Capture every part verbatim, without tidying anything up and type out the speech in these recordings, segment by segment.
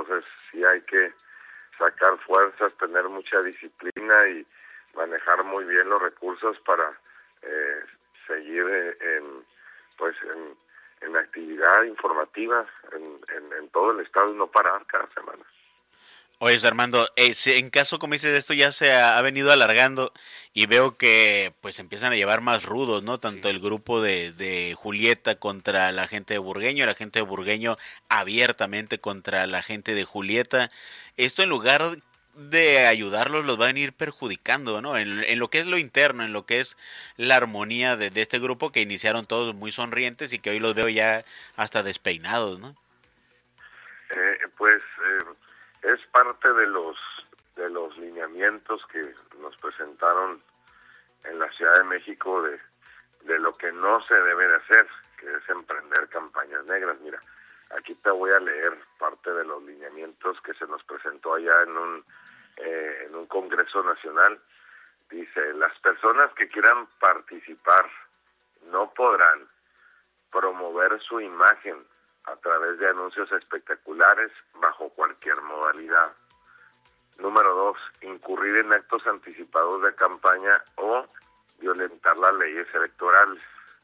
entonces sí hay que sacar fuerzas, tener mucha disciplina y manejar muy bien los recursos para eh, seguir en, pues en, en actividad informativa en, en, en todo el estado y no parar cada semana. Oye, Armando, eh, si en caso, como dices, esto ya se ha, ha venido alargando y veo que pues empiezan a llevar más rudos, ¿no? Tanto sí. El grupo de, de Julieta contra la gente de Burgueño, la gente de Burgueño abiertamente contra la gente de Julieta. Esto en lugar de ayudarlos los va a venir perjudicando, ¿no? En, en lo que es lo interno, en lo que es la armonía de, de este grupo que iniciaron todos muy sonrientes y que hoy los veo ya hasta despeinados, ¿no? Eh, pues... Eh... Es parte de los de los lineamientos que nos presentaron en la Ciudad de México de, de lo que no se debe de hacer, que es emprender campañas negras. Mira, aquí te voy a leer parte de los lineamientos que se nos presentó allá en un eh, en un Congreso Nacional. Dice, las personas que quieran participar no podrán promover su imagen a través de anuncios espectaculares bajo cualquier modalidad. Número dos, incurrir en actos anticipados de campaña o violentar las leyes electorales.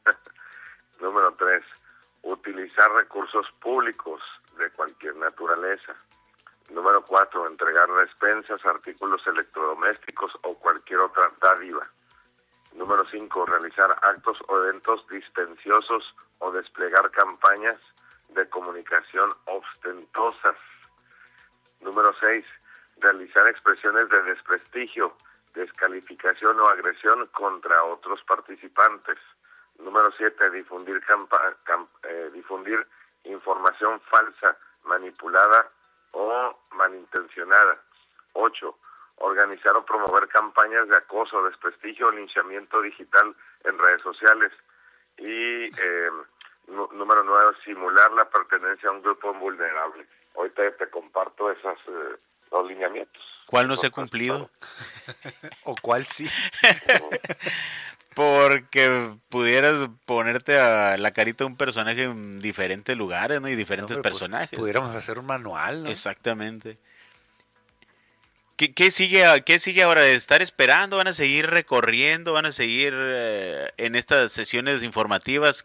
Número tres, utilizar recursos públicos de cualquier naturaleza. Número cuatro, entregar despensas, artículos electrodomésticos o cualquier otra dádiva. Número cinco, realizar actos o eventos dispensiosos o desplegar campañas de comunicación ostentosas. Número seis, realizar expresiones de desprestigio, descalificación o agresión contra otros participantes. Número siete, difundir campa- camp- eh, difundir información falsa, manipulada o malintencionada. ocho, organizar o promover campañas de acoso, desprestigio o linchamiento digital en redes sociales. Y eh, número nueve, simular la pertenencia a un grupo vulnerable. Hoy te, te comparto esos eh, los lineamientos. ¿Cuál no se ha cumplido? ¿O cuál sí? Porque pudieras ponerte a la carita de un personaje en diferentes lugares, ¿no? Y diferentes no, personajes. Pues, pudiéramos hacer un manual, ¿no? Exactamente. ¿Qué, qué sigue qué sigue ahora? ¿Estar esperando? ¿Van a seguir recorriendo? ¿Van a seguir eh, en estas sesiones informativas?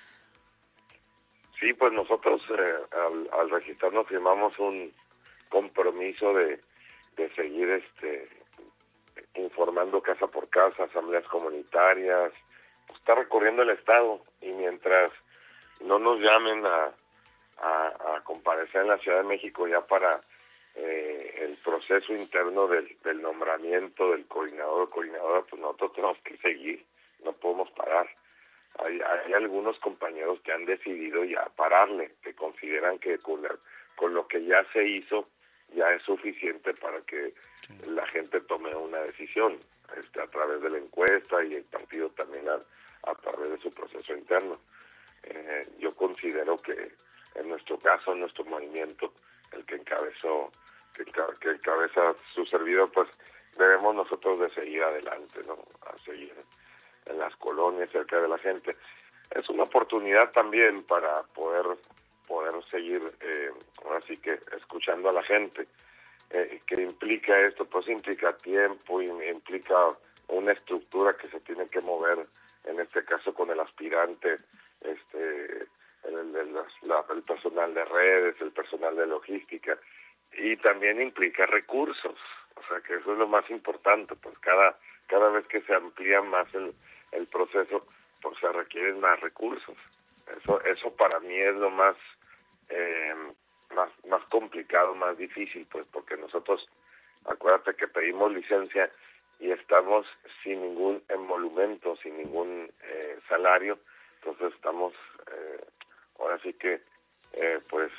Sí, pues nosotros eh, al, al registrarnos firmamos un compromiso de, de seguir este informando casa por casa, asambleas comunitarias, pues, está recorriendo el estado y mientras no nos llamen a, a, a comparecer en la Ciudad de México ya para eh, el proceso interno del, del nombramiento del coordinador o coordinadora, pues nosotros tenemos que seguir, no podemos parar. Hay, hay algunos compañeros que han decidido ya pararle, que consideran que con, la, con lo que ya se hizo ya es suficiente para que sí. la gente tome una decisión este, a través de la encuesta y el partido también a, a través de su proceso interno. Eh, yo considero que en nuestro caso, en nuestro movimiento, el que encabezó, que, que encabeza su servidor, pues debemos nosotros de seguir adelante, ¿no? A seguir en las colonias, cerca de la gente. Es una oportunidad también para poder poder seguir, eh, ahora sí que escuchando a la gente. Eh, ¿Qué implica esto? Pues implica tiempo y implica una estructura que se tiene que mover, en este caso con el aspirante, este el, el, el, la, el personal de redes, el personal de logística, y también implica recursos, o sea que eso es lo más importante, pues cada cada vez que se amplía más el, el proceso, pues se requieren más recursos. Eso eso para mí es lo más eh, más más complicado, más difícil, pues porque nosotros, acuérdate que pedimos licencia y estamos sin ningún emolumento, sin ningún eh, salario, entonces estamos eh, ahora sí que eh, pues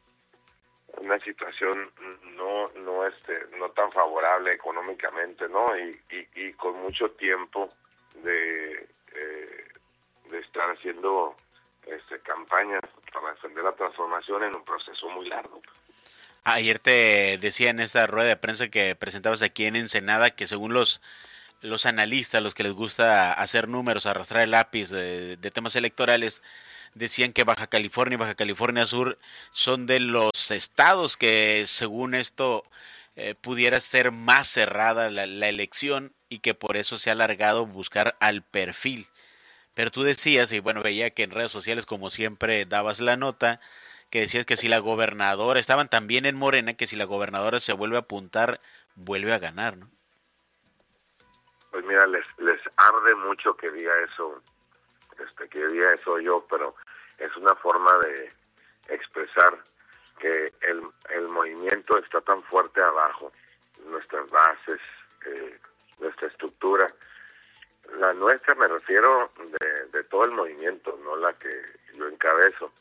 una situación no no este no tan favorable económicamente, ¿no? Y y, y con mucho tiempo de eh, de estar haciendo este campañas para defender la transformación en un proceso muy largo. Ayer te decía en esa rueda de prensa que presentabas aquí en Ensenada que según los los analistas, los que les gusta hacer números, arrastrar el lápiz de, de temas electorales, decían que Baja California y Baja California Sur son de los estados que según esto eh, pudiera ser más cerrada la, la elección y que por eso se ha alargado buscar al perfil. Pero tú decías, y bueno, veía que en redes sociales como siempre dabas la nota, que decías que si la gobernadora, estaban también en Morena, que si la gobernadora se vuelve a apuntar, vuelve a ganar, ¿no? Pues mira, les les arde mucho que diga eso, este, que diga eso yo, pero es una forma de expresar que el, el movimiento está tan fuerte abajo, nuestras bases, eh, nuestra estructura. La nuestra me refiero de, de todo el movimiento, no la que yo encabezo,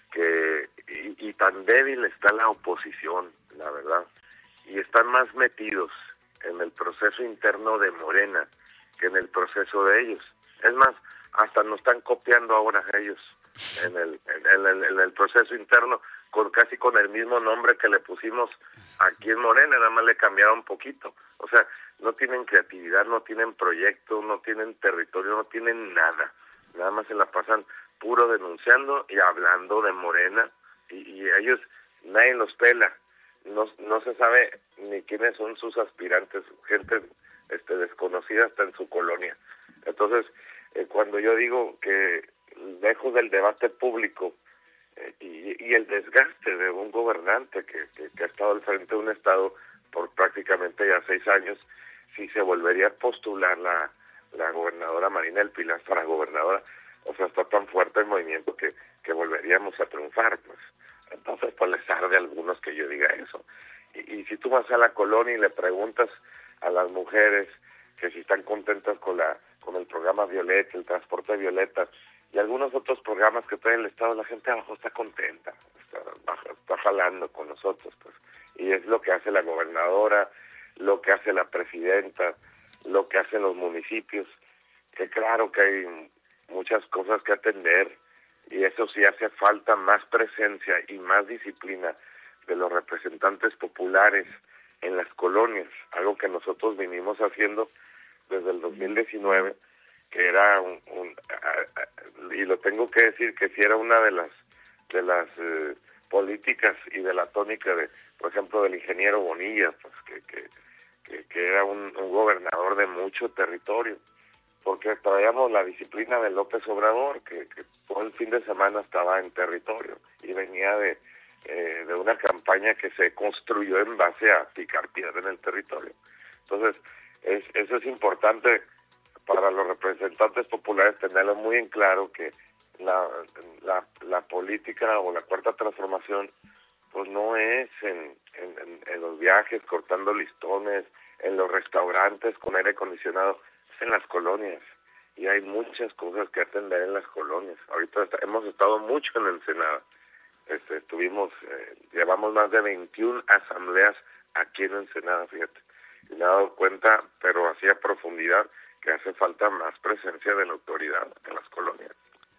que y, y tan débil está la oposición, la verdad, y están más metidos en el proceso interno de Morena que en el proceso de ellos. Es más, hasta nos están copiando ahora ellos en el, en, en el, en el proceso interno, con casi con el mismo nombre que le pusimos aquí en Morena, nada más le cambiaron un poquito. O sea, no tienen creatividad, no tienen proyecto, no tienen territorio, no tienen nada. Nada más se la pasan puro denunciando y hablando de Morena, y, y ellos, nadie los pela. No, no se sabe ni quiénes son sus aspirantes, gente este, desconocida hasta en su colonia. Entonces, eh, cuando yo digo que lejos del debate público eh, y, y el desgaste de un gobernante que, que, que ha estado al frente de un estado por prácticamente ya seis años, si se volvería a postular la, la gobernadora Marina del Pilar para gobernadora, o sea, está tan fuerte el movimiento que, que volveríamos a triunfar, pues. Entonces, pues les arde a algunos que yo diga eso. Y, y si tú vas a la colonia y le preguntas a las mujeres que si están contentas con la con el programa Violeta, el transporte de Violeta y algunos otros programas que trae el Estado, la gente abajo está contenta, está, está jalando con nosotros, pues. Y es lo que hace la gobernadora, lo que hace la presidenta, lo que hacen los municipios, que claro que hay muchas cosas que atender, y eso sí hace falta más presencia y más disciplina de los representantes populares en las colonias, algo que nosotros vinimos haciendo desde el dos mil diecinueve, que era un, un a, a, y lo tengo que decir que sí era una de las de las eh, políticas y de la tónica de, por ejemplo, del ingeniero Bonilla, pues que que, que, que era un, un gobernador de mucho territorio, porque traíamos la disciplina de López Obrador, que, que todo el fin de semana estaba en territorio y venía de, eh, de una campaña que se construyó en base a picar piedra en el territorio. Entonces, es, eso es importante para los representantes populares tenerlo muy en claro, que la, la, la política o la cuarta transformación pues no es en, en, en los viajes cortando listones, en los restaurantes con aire acondicionado, en las colonias, y hay muchas cosas que atender en las colonias. Ahorita está, hemos estado mucho en Ensenada, este, estuvimos, eh, llevamos más de veintiuna asambleas aquí en Ensenada, fíjate, y me he dado cuenta, pero así a profundidad, que hace falta más presencia de la autoridad en las colonias.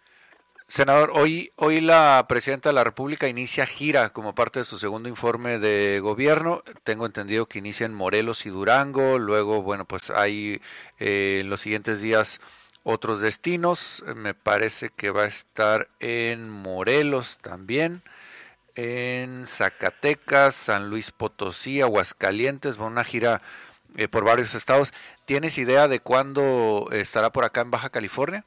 Senador, hoy, hoy la Presidenta de la República inicia gira como parte de su segundo informe de gobierno. Tengo entendido que inicia en Morelos y Durango. Luego, bueno, pues hay eh, en los siguientes días otros destinos. Me parece que va a estar en Morelos también, en Zacatecas, San Luis Potosí, Aguascalientes. Va una gira eh, por varios estados. ¿Tienes idea de cuándo estará por acá en Baja California?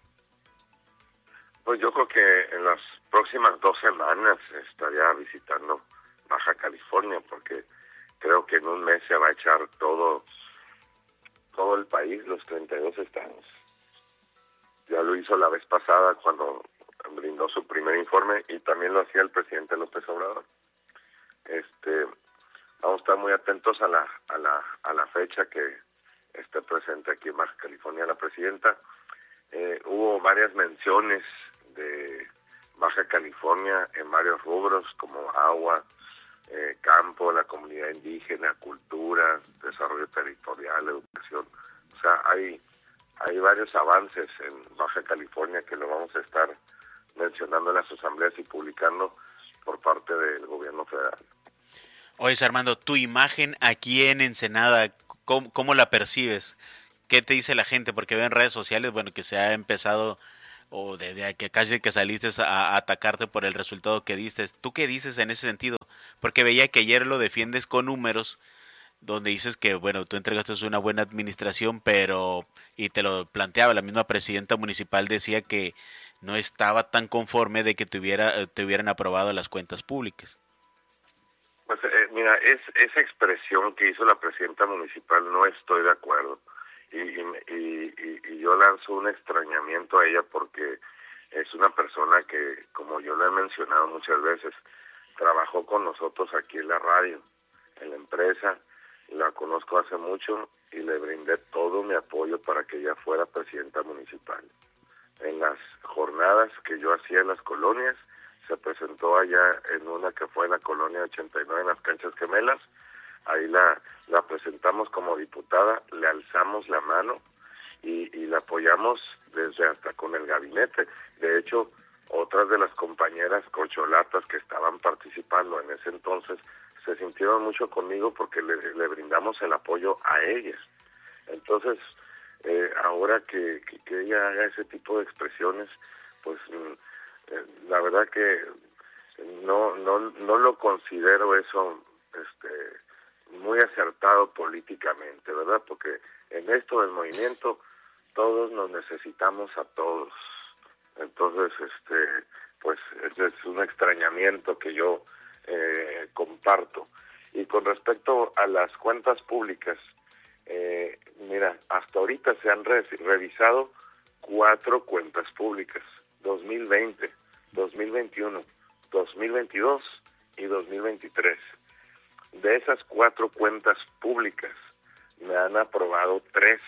Pues yo creo que en las próximas dos semanas estaría visitando Baja California, porque creo que en un mes se va a echar todo todo el país, los treinta y dos estados. Ya lo hizo la vez pasada cuando brindó su primer informe, y también lo hacía el presidente López Obrador. Este, vamos a estar muy atentos a la a la a la fecha que esté presente aquí en Baja California la presidenta. Eh, hubo varias menciones de Baja California en varios rubros como agua, eh, campo, la comunidad indígena, cultura, desarrollo territorial, educación. O sea, hay hay varios avances en Baja California que lo vamos a estar mencionando en las asambleas y publicando por parte del gobierno federal. Oye, Armando, tu imagen aquí en Ensenada, ¿cómo, cómo la percibes? ¿Qué te dice la gente? Porque veo en redes sociales, bueno, que se ha empezado o de, de que casi que saliste a, a atacarte por el resultado que diste. ¿Tú qué dices en ese sentido? Porque veía que ayer lo defiendes con números, donde dices que, bueno, tú entregaste una buena administración, pero, y te lo planteaba, la misma presidenta municipal decía que no estaba tan conforme de que te, hubiera, te hubieran aprobado las cuentas públicas. Pues eh, mira, es esa expresión que hizo la presidenta municipal, no estoy de acuerdo. Y, y, y, y yo lanzo un extrañamiento a ella porque es una persona que, como yo lo he mencionado muchas veces, trabajó con nosotros aquí en la radio, en la empresa, la conozco hace mucho y le brindé todo mi apoyo para que ella fuera presidenta municipal. En las jornadas que yo hacía en las colonias, se presentó allá en una que fue en la colonia ochenta y nueve, en las Canchas Gemelas. Ahí la, la presentamos como diputada, le alzamos la mano y, y la apoyamos desde hasta con el gabinete. De hecho, otras de las compañeras corcholatas que estaban participando en ese entonces se sintieron mucho conmigo porque le, le brindamos el apoyo a ellas. Entonces, eh, ahora que, que, que ella haga ese tipo de expresiones, pues eh, la verdad que no, no, no lo considero eso este, muy acertado políticamente, ¿verdad? Porque en esto del movimiento todos nos necesitamos a todos. Entonces, este, pues ese es un extrañamiento que yo eh, comparto. Y con respecto a las cuentas públicas, eh, mira, hasta ahorita se han re- revisado cuatro cuentas públicas, dos mil veinte, dos mil veintiuno, dos mil veintidós y dos mil veintitrés. De esas cuatro cuentas públicas me han aprobado tres,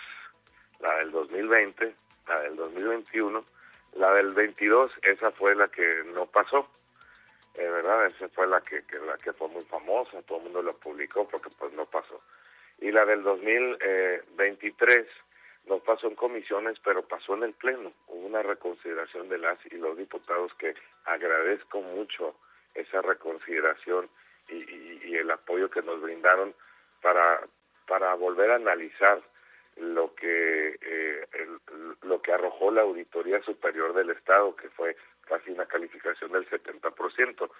la del dos mil veinte, la del dos mil veintiuno, la del veintidós, esa fue la que no pasó, eh, ¿verdad? Esa fue la que, que la que fue muy famosa, todo el mundo la publicó porque pues no pasó. Y la del dos mil veintitrés no pasó en comisiones, pero pasó en el Pleno. Hubo una reconsideración de las y los diputados que agradezco mucho esa reconsideración y, y, y el apoyo que nos brindaron para, para volver a analizar lo que eh, el, lo que arrojó la Auditoría Superior del Estado, que fue casi una calificación del setenta por ciento.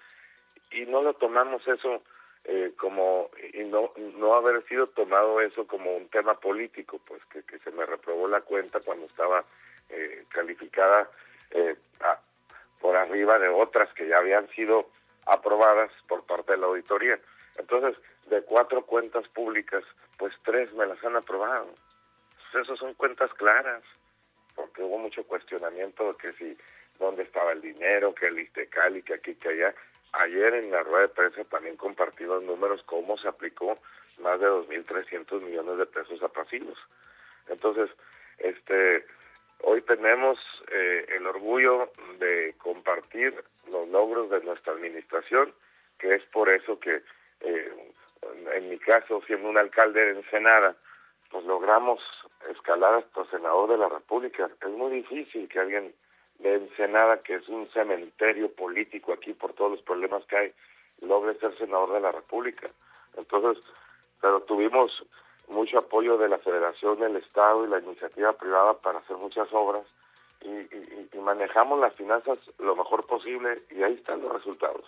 Y no lo tomamos eso eh, como, y no no haber sido tomado eso como un tema político, pues que, que se me reprobó la cuenta cuando estaba eh, calificada eh, a, por arriba de otras que ya habían sido aprobadas por parte de la auditoría. Entonces, de cuatro cuentas públicas, pues tres me las han aprobado. Pues esas son cuentas claras, porque hubo mucho cuestionamiento de que si, dónde estaba el dinero, que el Ixtecali, que aquí, que allá. Ayer en la rueda de prensa también compartí los números, cómo se aplicó más de dos mil trescientos millones de pesos a pasivos. Entonces, este, hoy tenemos eh, el orgullo de compartir los logros de nuestra administración, que es por eso que, eh, en mi caso, siendo un alcalde de Ensenada, pues logramos escalar hasta senador de la República. Es muy difícil que alguien de Ensenada, que es un cementerio político aquí por todos los problemas que hay, logre ser senador de la República. Entonces, pero tuvimos mucho apoyo de la Federación, del Estado y la iniciativa privada para hacer muchas obras y, y, y manejamos las finanzas lo mejor posible y ahí están los resultados.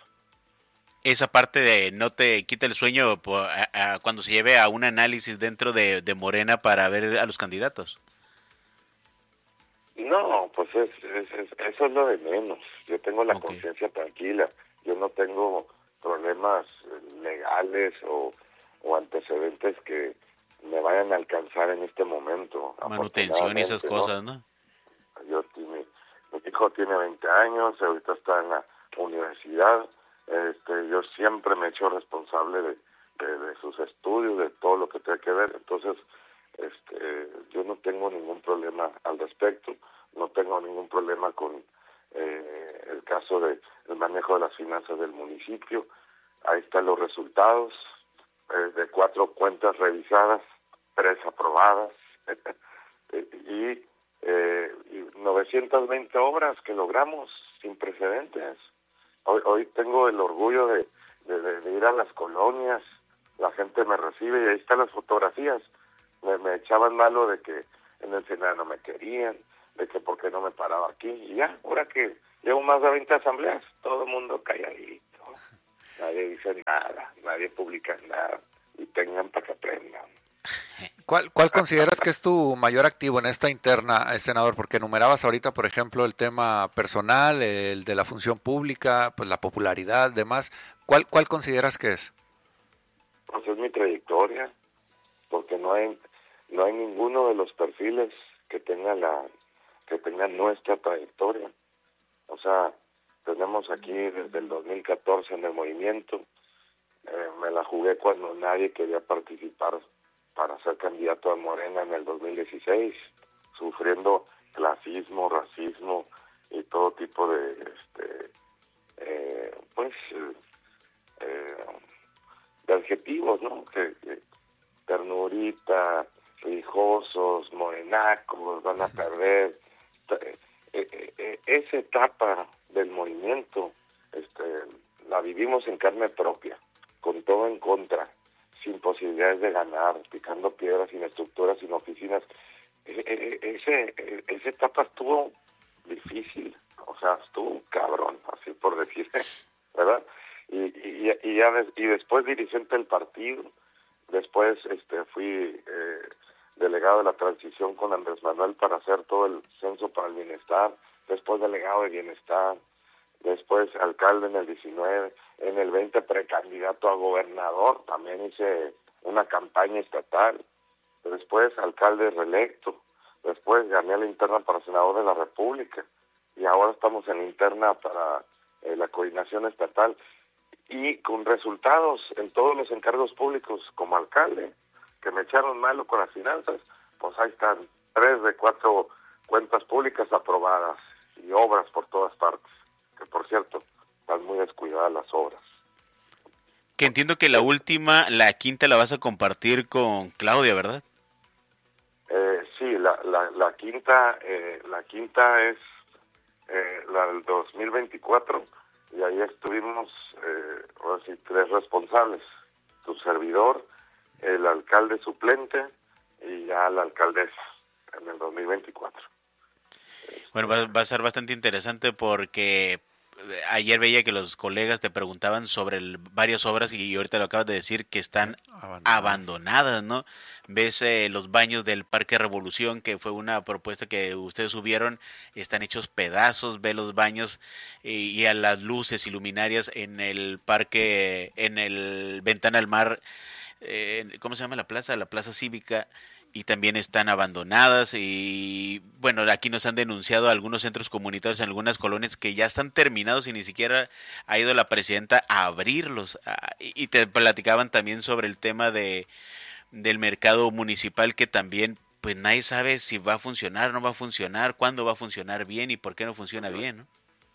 Esa parte de no te quita el sueño por, a, a, cuando se lleve a un análisis dentro de, de Morena para ver a los candidatos. No, pues es, es, es, eso es lo de menos. Yo tengo la okay. conciencia tranquila. Yo no tengo problemas legales o, o antecedentes que me vayan a alcanzar en este momento. Manutención y esas cosas, ¿no? ¿no? Yo, mi, mi hijo tiene veinte años, ahorita está en la universidad. Este, yo siempre me he hecho responsable de, de, de sus estudios, de todo lo que tenga que ver. Entonces, este, yo no tengo ningún problema al respecto, no tengo ningún problema con eh, el caso de el manejo de las finanzas del municipio. Ahí están los resultados, eh, de cuatro cuentas revisadas, tres aprobadas y, eh, y novecientas veinte obras que logramos sin precedentes. Hoy, hoy tengo el orgullo de, de, de ir a las colonias, la gente me recibe y ahí están las fotografías. Me, me echaban malo de que en el Senado no me querían, de que por qué no me paraba aquí. Y ya, ahora que llevo más de veinte asambleas, todo el mundo calladito. Nadie dice nada, nadie publica nada. Y tengan para que aprendan. ¿Cuál, ¿Cuál consideras que es tu mayor activo en esta interna, eh, senador? Porque enumerabas ahorita, por ejemplo, el tema personal, el de la función pública, pues la popularidad, demás. ¿Cuál, cuál consideras que es? Pues es mi trayectoria, porque no hay no hay ninguno de los perfiles que tenga la que tenga nuestra trayectoria. O sea, tenemos aquí desde el dos mil catorce en el movimiento. Eh, me la jugué cuando nadie quería participar para ser candidato a Morena en el dos mil dieciséis, sufriendo clasismo, racismo y todo tipo de, este, eh, pues, eh, de adjetivos, ¿no? Que, que ternurita, rijosos, morenacos, van a perder. Eh, eh, eh, esa etapa del movimiento, este, la vivimos en carne propia, con todo en contra, sin posibilidades de ganar, picando piedras, sin estructuras, sin oficinas. Ese, esa etapa estuvo difícil, o sea, estuvo cabrón, así por decir, ¿verdad? Y, y, y, ya des, y después dirigente del partido, después este fui eh, delegado de la transición con Andrés Manuel para hacer todo el censo para el bienestar, después delegado de bienestar, después alcalde en el diecinueve, en el veinte precandidato a gobernador, también hice una campaña estatal, después alcalde reelecto, después gané la interna para senador de la República y ahora estamos en interna para eh, la coordinación estatal y con resultados en todos los encargos públicos como alcalde, que me echaron malo con las finanzas, pues ahí están tres de cuatro cuentas públicas aprobadas y obras por todas partes. Que por cierto, están muy descuidadas las obras. Que entiendo que la última, la quinta, la vas a compartir con Claudia, ¿verdad? Eh, sí, la, la, la quinta eh, la quinta es eh, la del dos mil veinticuatro y ahí estuvimos eh, ahora sí, tres responsables, tu servidor, el alcalde suplente y ya la alcaldesa en el dos mil veinticuatro. Bueno, va, va a ser bastante interesante porque ayer veía que los colegas te preguntaban sobre el, varias obras y ahorita lo acabas de decir que están abandonadas, abandonadas ¿no? Ves eh, los baños del Parque Revolución, que fue una propuesta que ustedes subieron, están hechos pedazos, ve los baños eh, y a las luces y luminarias en el parque, en el Ventana al Mar, eh, ¿cómo se llama la plaza? La Plaza Cívica. Y también están abandonadas y bueno, aquí nos han denunciado algunos centros comunitarios en algunas colonias que ya están terminados y ni siquiera ha ido la presidenta a abrirlos. Y te platicaban también sobre el tema de del mercado municipal, que también pues nadie sabe si va a funcionar, no va a funcionar, cuándo va a funcionar bien y por qué no funciona bien, ¿no?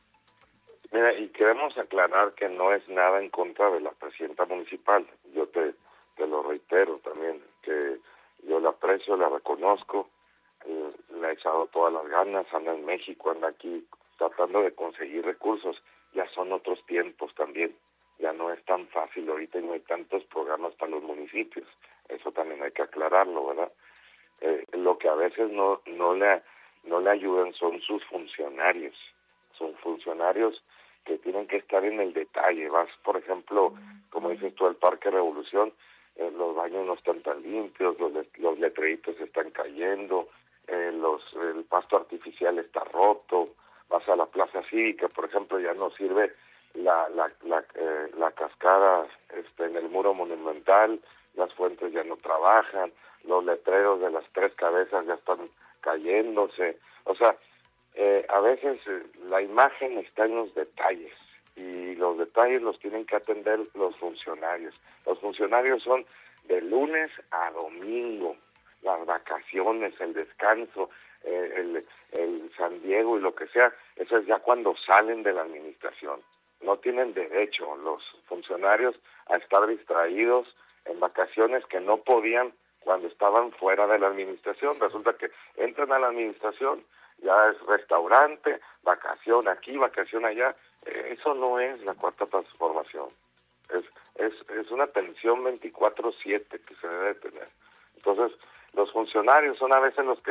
Mira, y queremos aclarar que no es nada en contra de la presidenta municipal. Yo te, te lo reitero también, que yo la aprecio, la reconozco, eh, le ha echado todas las ganas, anda en México, anda aquí tratando de conseguir recursos. Ya son otros tiempos también, ya no es tan fácil ahorita y no hay tantos programas para los municipios. Eso también hay que aclararlo, ¿verdad? Eh, lo que a veces no no le no le ayudan son sus funcionarios. Son funcionarios que tienen que estar en el detalle. Vas, por ejemplo, como dices tú, al Parque Revolución, eh, los baños no están tan limpios, los, los letreritos están cayendo, eh, los el pasto artificial está roto. Vas a la Plaza Cívica, por ejemplo, ya no sirve la la la, eh, la cascada este, en el muro monumental, las fuentes ya no trabajan, los letreros de las tres cabezas ya están cayéndose. O sea, eh, a veces eh, la imagen está en los detalles y los detalles los tienen que atender los funcionarios. Los funcionarios son de lunes a domingo, las vacaciones, el descanso, eh, el, el San Diego y lo que sea, eso es ya cuando salen de la administración. No tienen derecho los funcionarios a estar distraídos en vacaciones que no podían cuando estaban fuera de la administración. Resulta que entran a la administración, ya es restaurante, vacación aquí, vacación allá. Eh, eso no es la cuarta transformación. Es, es, es una atención veinticuatro siete que se debe tener. Entonces, los funcionarios son a veces los que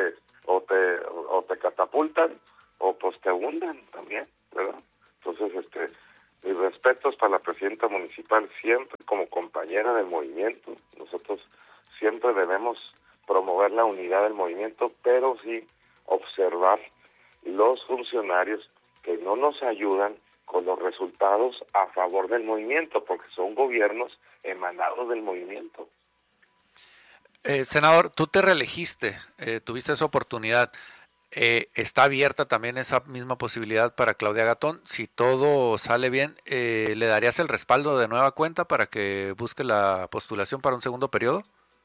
o te o te catapultan o pues te hundan también, ¿verdad? Entonces, este, mis respetos para la presidenta municipal, siempre como compañera del movimiento. Nosotros siempre debemos promover la unidad del movimiento, pero sí observar los funcionarios que no nos ayudan con los resultados a favor del movimiento, porque son gobiernos emanados del movimiento. Eh, senador, tú te reelegiste, eh, tuviste esa oportunidad. Eh, ¿Está abierta también esa misma posibilidad para Claudia Gatón? Si todo sale bien, eh, ¿le darías el respaldo de nueva cuenta para que busque la postulación para un segundo periodo?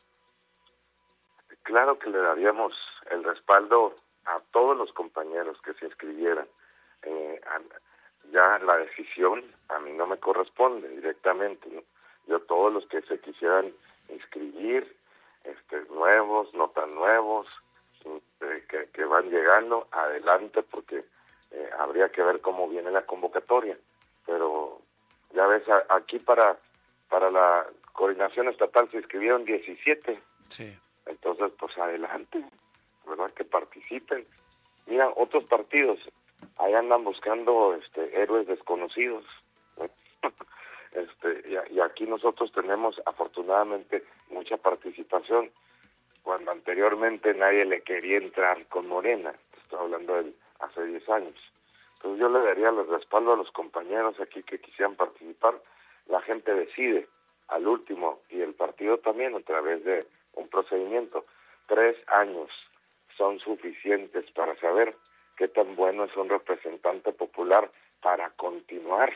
Claro que le daríamos el respaldo a todos los compañeros que se inscribieran. Eh, a, ya la decisión a mí no me corresponde directamente, ¿no? Yo todos los que se quisieran inscribir, este, nuevos, no tan nuevos, eh, que, que van llegando, adelante, porque eh, habría que ver cómo viene la convocatoria. Pero ya ves, a, aquí para, para la coordinación estatal se inscribieron diecisiete. Sí. Entonces, pues adelante, ¿verdad? Que participen. Mira, otros partidos ahí andan buscando este héroes desconocidos, ¿no? este y, y aquí nosotros tenemos afortunadamente mucha participación, cuando anteriormente nadie le quería entrar con Morena. Estoy hablando de hace diez años. Entonces yo le daría el respaldo a los compañeros aquí que quisieran participar. La gente decide al último, y el partido también, a través de un procedimiento. Tres años son suficientes para saber qué tan bueno es un representante popular para continuar,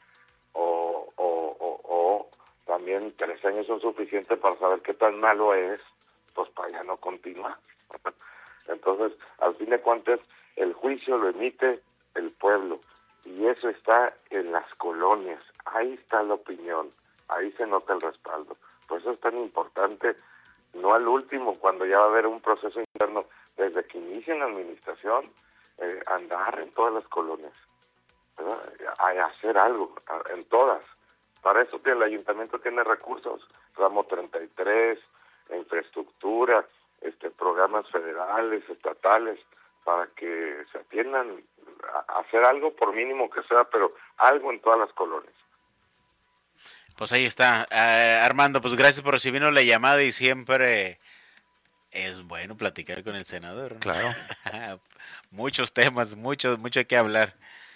o, o, o, o también tres años son suficientes para saber qué tan malo es, pues para ya no continuar. Entonces, al fin de cuentas, el juicio lo emite el pueblo, y eso está en las colonias. Ahí está la opinión, ahí se nota el respaldo. Por eso es tan importante, no al último, cuando ya va a haber un proceso interno, desde que inicia la administración, eh, andar en todas las colonias, ¿verdad? A hacer algo, a, en todas. Para eso que el ayuntamiento tiene recursos, ramo treinta y tres, infraestructura, este, programas federales, estatales, para que se atiendan a, a hacer algo, por mínimo que sea, pero algo en todas las colonias. Pues ahí está. Uh, Armando, pues gracias por recibirnos la llamada, y siempre es bueno platicar con el senador, ¿no? Claro. Muchos temas, mucho, mucho que hablar.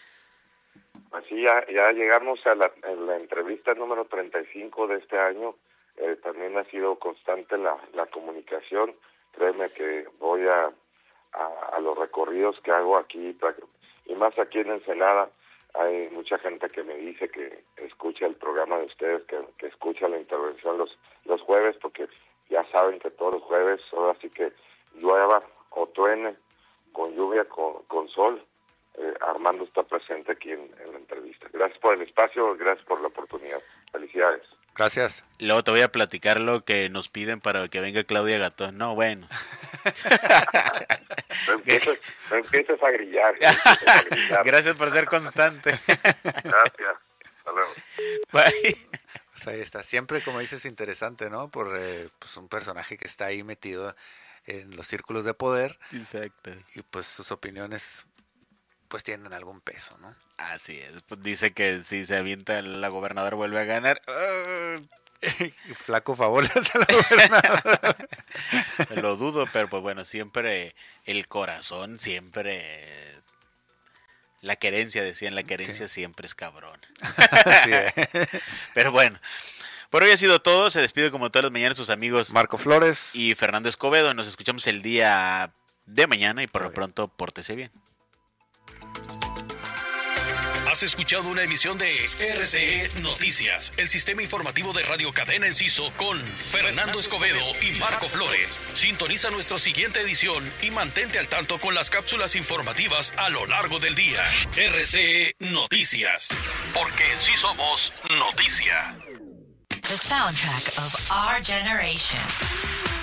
Así ya, ya llegamos a la, a la entrevista número treinta y cinco de este año. Eh, también ha sido constante la, la comunicación. Créeme que voy a, a, a los recorridos que hago aquí, y más aquí en Ensenada. Hay mucha gente que me dice que escucha el programa de ustedes, que, que escucha la intervención los los jueves, porque ya saben que todos los jueves, ahora sí que llueva o truene, con lluvia, con, con sol, eh, Armando está presente aquí en, en la entrevista. Gracias por el espacio, gracias por la oportunidad. Felicidades. Gracias. Luego te voy a platicar lo que nos piden para que venga Claudia Gatón. No, bueno. No empieces, no empieces a grillar. No empieces a grillar. Gracias por ser constante. Gracias. Hasta luego. Bye. Pues ahí está. Siempre, como dices, interesante, ¿no? Por eh, pues un personaje que está ahí metido en los círculos de poder. Exacto. Y pues sus opiniones pues tienen algún peso, ¿no? Así es. Pues dice que si se avienta la gobernadora vuelve a ganar. Uh, Flaco favor a la gobernadora. Lo dudo, pero pues bueno, siempre el corazón, siempre la querencia, decían, la querencia sí. Siempre es cabrón. Sí, eh. Pero bueno, por hoy ha sido todo. Se despide como todas las mañanas sus amigos Marco Flores y Fernando Escobedo. Nos escuchamos el día de mañana, y por lo pronto pórtese bien. Has escuchado una emisión de R C E Noticias, el sistema informativo de Radio Cadena Enciso, con Fernando Escobedo y Marco Flores. Sintoniza nuestra siguiente edición y mantente al tanto con las cápsulas informativas a lo largo del día. R C E Noticias, porque en sí somos noticia. The soundtrack of our generation.